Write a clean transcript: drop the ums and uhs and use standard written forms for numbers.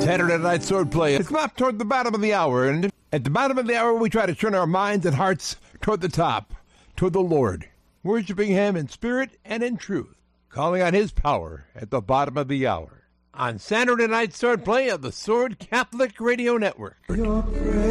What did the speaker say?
Saturday Night Sword Play. It's come up toward the bottom of the hour, and at the bottom of the hour, we try to turn our minds and hearts toward the top, toward the Lord, worshiping Him in spirit and in truth, calling on His power at the bottom of the hour. On Saturday Night Sword Play of the Sword Catholic Radio Network.